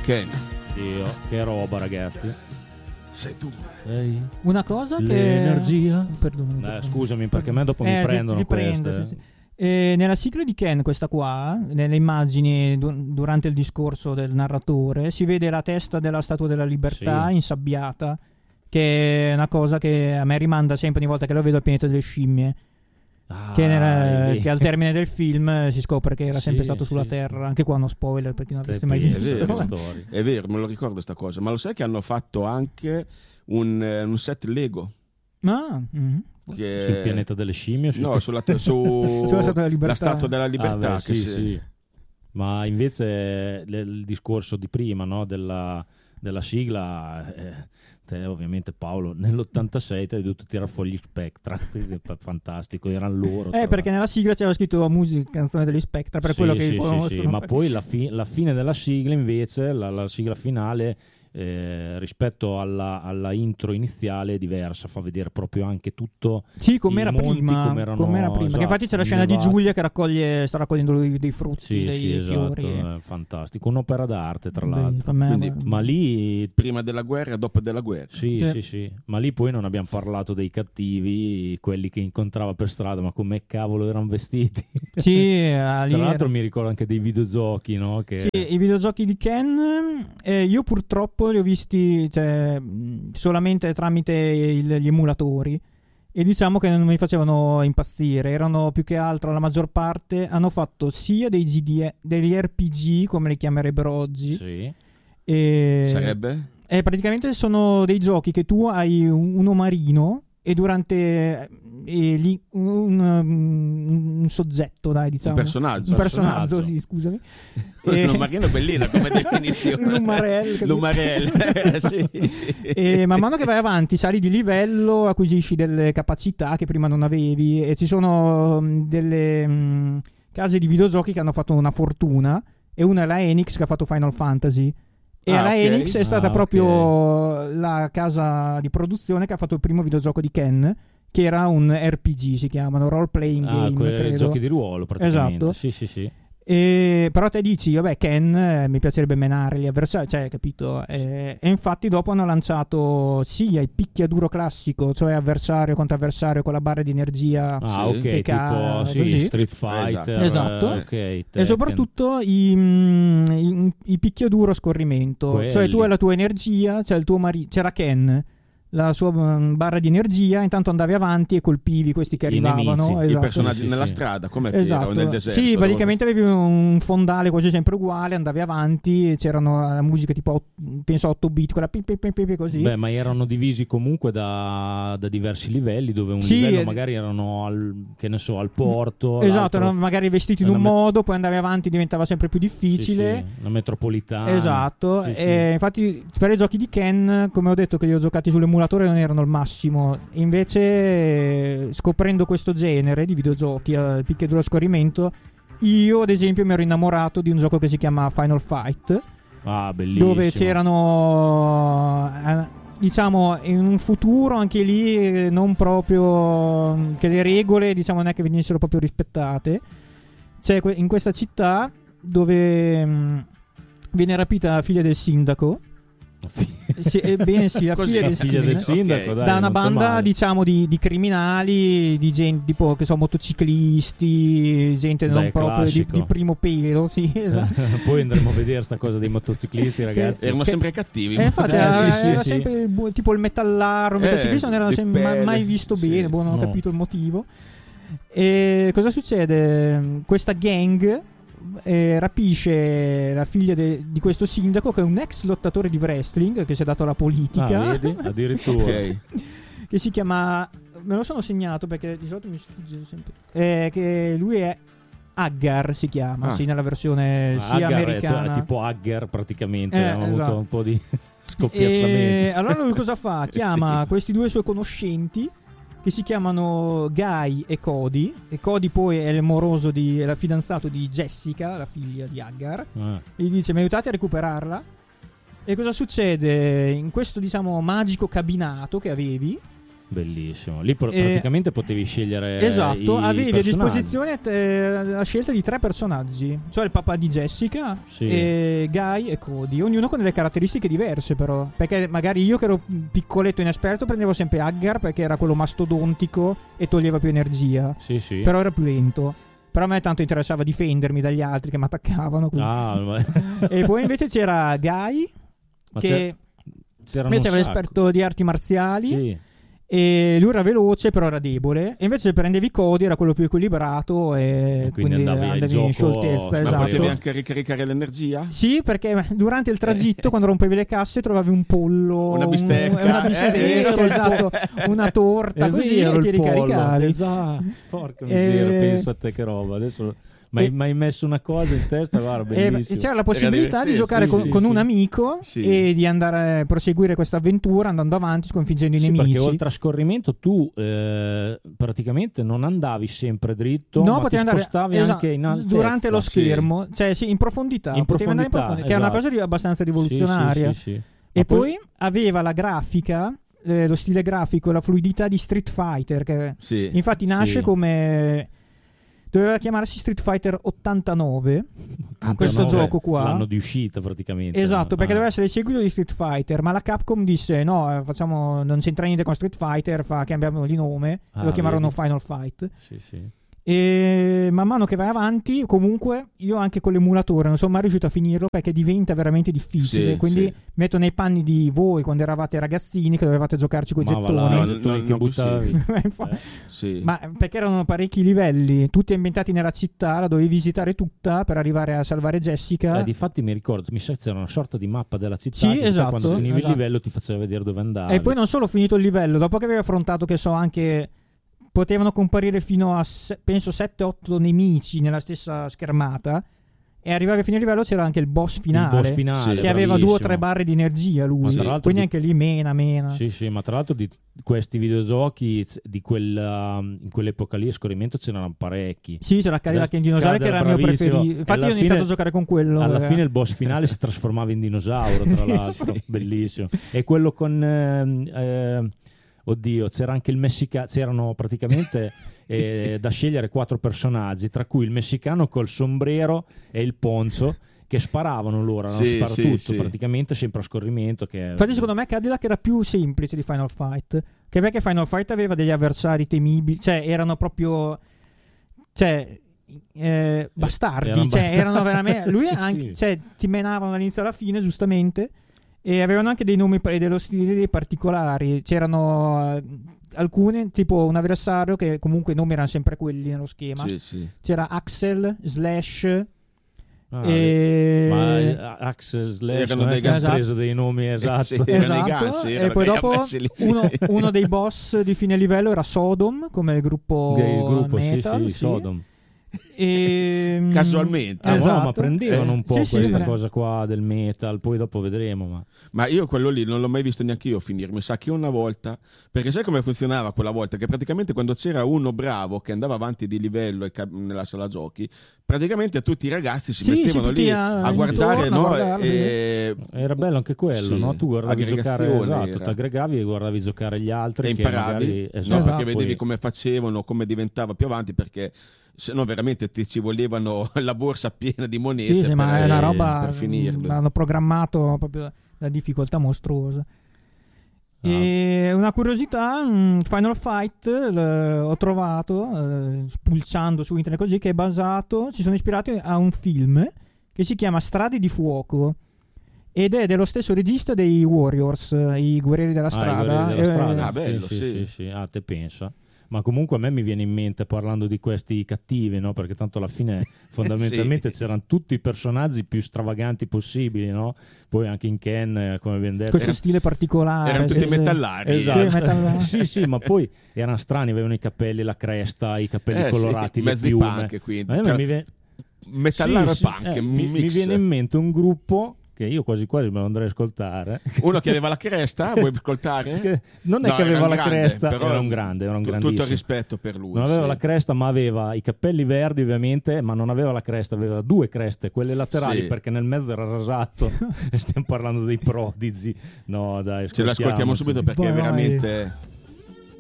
Ken. Dio, che roba, ragazzi. Sei tu. Sei una cosa che l'energia. Perdonami. Scusami, perché a me dopo mi prendono ti queste. prendo, sì. Nella sigla di Ken, questa qua, nelle immagini durante il discorso del narratore, si vede la testa della Statua della Libertà insabbiata, che è una cosa che a me rimanda sempre ogni volta che lo vedo al pianeta delle scimmie. Che al termine del film si scopre che era sempre stato sulla Terra. Anche qua uno spoiler per chi non l'avesse mai visto. È vero, me lo ricordo sta cosa. Ma lo sai che hanno fatto anche un set Lego? Sul pianeta delle scimmie? No, sulla Statua della Libertà. Sì. Ma invece il discorso di prima, no, della sigla, te ovviamente Paolo nell'86 ti hai dovuto tirare fuori gli Spectra. Fantastico, erano loro. Perché nella sigla c'era scritto musica, canzone degli Spectra, per quello che conoscono. Ma poi la fine della sigla invece, la sigla finale, rispetto alla intro iniziale è diversa, fa vedere proprio anche tutto com'era prima, esatto, che infatti c'è la scena di Giulia che sta raccogliendo dei frutti, dei fiori. Esatto, fantastico, un'opera d'arte tra l'altro. Ma lì prima della guerra e dopo della guerra. Sì, ma lì poi non abbiamo parlato dei cattivi, quelli che incontrava per strada, ma come cavolo erano vestiti. Tra l'altro mi ricordo anche dei videogiochi, no? I videogiochi di Ken, io purtroppo li ho visti solamente tramite gli emulatori, e diciamo che non mi facevano impazzire. Erano più che altro, la maggior parte hanno fatto sia degli RPG come li chiamerebbero oggi. Sarebbe? Praticamente sono dei giochi che tu hai un omarino e durante un soggetto, dai, diciamo. Un personaggio, sì, scusami. Un omarino bellina come definizione. L'umarell. Sì. E man mano che vai avanti sali di livello, acquisisci delle capacità che prima non avevi, e ci sono delle case di videogiochi che hanno fatto una fortuna, e una è la Enix che ha fatto Final Fantasy. E la Enix è stata proprio la casa di produzione che ha fatto il primo videogioco di Ken, che era un RPG, si chiamano role playing game, credo. Giochi di ruolo praticamente. Esatto. Sì. Però te dici, vabbè, Ken, mi piacerebbe menare gli avversari, capito? E infatti dopo hanno lanciato il picchiaduro classico, cioè avversario contro avversario con la barra di energia che tipo così. Street Fighter. Esatto. E soprattutto i picchiaduro a scorrimento, cioè tu hai la tua energia, c'è il tuo c'era Ken, la sua barra di energia, intanto andavi avanti e colpivi questi che arrivavano. I personaggi nella strada, come esatto. Nel deserto. Sì, praticamente avevi un fondale quasi sempre uguale, andavi avanti, c'erano musiche tipo penso 8 bit, quella così. Beh, ma erano divisi comunque da diversi livelli, dove un livello magari erano al porto. Esatto, erano magari vestiti in un modo, poi andavi avanti, diventava sempre più difficile. La metropolitana. Esatto. Infatti per i giochi di Ken, come ho detto che li ho giocati sull'emulatore, non erano il massimo. Invece, scoprendo questo genere di videogiochi picchiaduro a scorrimento, io ad esempio mi ero innamorato di un gioco che si chiama Final Fight, bellissimo, dove c'erano diciamo in un futuro anche lì non proprio, che le regole diciamo non è che venissero proprio rispettate. C'è in questa città dove viene rapita la figlia del sindaco. La figlia del sindaco, dai, da una banda diciamo di criminali, di gente tipo che sono motociclisti, gente non proprio di primo pelo, esatto. Poi andremo a vedere sta cosa dei motociclisti, ragazzi. Erano sempre cattivi. Infatti era sempre tipo il metallaro, il motociclista non era mai visto bene, non ho capito il motivo. E cosa succede? Questa gang rapisce la figlia di questo sindaco, che è un ex lottatore di wrestling che si è dato alla politica. Vedi? Addirittura. Che si chiama, me lo sono segnato perché di solito mi sfugge sempre, che lui è Haggar, si chiama nella versione americana, è tipo Haggar praticamente, ha avuto un po' di scoppiazzamento. Allora lui cosa fa? Chiama questi due suoi conoscenti che si chiamano Guy e Cody, e Cody poi è il moroso è la fidanzato di Jessica, la figlia di Haggar, e gli dice: mi aiutate a recuperarla? E cosa succede? In questo diciamo magico cabinato che avevi Bellissimo. Lì praticamente potevi scegliere esatto, i avevi a personaggi. disposizione la scelta di 3 personaggi, cioè il papà di Jessica, Sì. e Guy e Cody, ognuno con delle caratteristiche diverse però, perché magari io che ero piccoletto inesperto prendevo sempre Aggar perché era quello mastodontico e toglieva più energia, Sì, sì. però era più lento. Però a me tanto interessava difendermi dagli altri che mi attaccavano. E poi invece c'era Guy, Ma che c'erano invece un era sacco. esperto di arti marziali. Sì. E lui era veloce però era debole, e invece prendevi Cody, era quello più equilibrato e quindi andavi al in gioco, scioltezza. ma Ma Esatto. potevi anche ricaricare l'energia? Sì, perché durante il tragitto quando rompevi le casse trovavi un pollo, Una bistecca. una bistecca, esatto, una torta, È così, vero, e ti il pollo. ricaricavi. Esatto. Porca miseria, pensa a te che roba. Adesso mi hai messo una cosa in testa, guarda, E bellissimo. c'era la possibilità di divertente, giocare sì, con, sì, con sì. un amico Sì. e di andare a proseguire questa avventura andando avanti, sconfiggendo i Sì, nemici. perché oltre a scorrimento tu praticamente non andavi sempre dritto, No, ma ti potevi andare spostavi anche in altezza. durante lo sì. schermo, cioè sì, in profondità, In potevi andare profondità, che è una esatto. cosa abbastanza Sì, rivoluzionaria. sì, sì, sì. E Ma poi aveva la grafica, lo stile grafico, la fluidità di Street Fighter, che Sì. infatti nasce Sì. come doveva chiamarsi Street Fighter 89, questo 89, gioco qua. l'anno di uscita praticamente. Esatto, perché Ah. doveva essere il seguito di Street Fighter, ma la Capcom disse no, non c'entra niente con Street Fighter, cambiamo di nome, Ah, lo chiamarono vedi? Final Fight. Sì, sì. E man mano che vai avanti, comunque io anche con l'emulatore non sono mai riuscito a finirlo perché diventa veramente difficile. Sì, quindi sì. metto nei panni di voi quando eravate ragazzini che dovevate giocarci con i Ma va là, gettoni. i gettoni che non buttavi. Sì. Ma perché erano parecchi livelli, tutti ambientati nella città, la dovevi visitare tutta per arrivare a salvare Jessica. Difatti mi ricordo, mi sa che c'era una sorta di mappa della città Sì, che poi esatto, quando finivi esatto. il livello ti faceva vedere dove andavi. E poi non solo finito il livello, dopo che avevi affrontato, che so, anche potevano comparire fino a penso 7-8 nemici nella stessa schermata, e arrivavi a fine livello c'era anche il boss finale, Il boss finale, Sì, che aveva bravissimo. 2 o 3 barre di energia Ma lui, tra l'altro quindi di- anche lì mena. Sì, sì, ma tra l'altro di questi videogiochi in quell'epoca lì a scorrimento ce n'erano parecchi. Sì, c'era Cadillac in dinosauro che era il mio Bravissimo. preferito. E Infatti alla io ho iniziato fine- a giocare con quello. Alla fine il boss finale si trasformava in dinosauro, tra Sì, l'altro, sì. bellissimo. E quello con oddio, c'era anche il messicano, c'erano praticamente Sì. da scegliere 4 personaggi, tra cui il messicano col sombrero e il poncho, che sparavano loro, Sì, sparatutto, sì, sì. praticamente sempre a scorrimento. Che Infatti secondo me Cadillac era più semplice di Final Fight, che perché Final Fight aveva degli avversari temibili, cioè erano proprio bastardi, erano cioè bastardi. erano veramente lui Sì, anche, sì. cioè ti menavano dall'inizio alla fine giustamente, e avevano anche dei nomi dello stile particolari, c'erano alcune, tipo un avversario che comunque i nomi erano sempre quelli nello schema. Sì, sì. C'era Axel, Slash Ah, e ma Axel Slash Erano non è dei che hanno esatto. preso dei nomi esatti. Sì, erano i esatto, Guns, e erano poi quelli dopo messi lì. uno dei boss di fine livello era Sodom, come il gruppo, Il gruppo, metal, sì, Sodom. E, Casualmente. Ah, esatto. no, ma prendevano un po' Sì, sì, questa beh. cosa qua del metal, poi dopo vedremo. Ma io quello lì non l'ho mai visto neanche io finire. Mi sa che una volta, perché sai come funzionava quella volta? Che praticamente quando c'era uno bravo che andava avanti di livello nella sala giochi, praticamente tutti i ragazzi si Sì, mettevano tutti lì a a guardare, intorno, a no? guardarli. Era bello anche quello, Sì, no? Tu guardavi giocare, aggregazione esatto, era. ti aggregavi e guardavi giocare gli altri E che imparavi, magari, no? esatto, Perché poi- vedevi come facevano, come diventava più avanti, perché se no veramente ti ci volevano la borsa piena di monete Sì, ma è una roba per finirlo. hanno programmato proprio la difficoltà mostruosa. Ah. E una curiosità, Final Fight ho trovato spulciando su internet così, che è basato, ci sono ispirati a un film che si chiama Strade di Fuoco ed è dello stesso regista dei Warriors, i guerrieri della i strada. guerrieri della strada. Ah, bello, sì. sì. Ah, te pensa. Ma comunque a me mi viene in mente, parlando di questi cattivi, no? Perché tanto alla fine fondamentalmente c'erano tutti i personaggi più stravaganti possibili, no? Poi anche in Ken, come ben detto, Questo stile particolare. Erano tutti sì, sì. metallari. Esatto. Sì, metallari. sì, ma poi erano strani, avevano i capelli, la cresta, i capelli colorati, sì, le mezzi piume. punk, quindi. A me mi viene- Metallaro Sì, e punk, sì, un mi mix. viene in mente un gruppo che io quasi quasi me lo andrei a ascoltare. Uno che aveva la cresta, vuoi ascoltare? Che non è No, che aveva era un la grande, cresta, però era un grandissimo. Tutto il rispetto per lui. Non aveva sì. la cresta, ma aveva i capelli verdi ovviamente, ma non aveva la cresta, aveva 2 creste, quelle laterali, Sì. perché nel mezzo era rasato. E stiamo parlando dei prodigi. No, dai, Ce l'ascoltiamo subito perché Vai. è veramente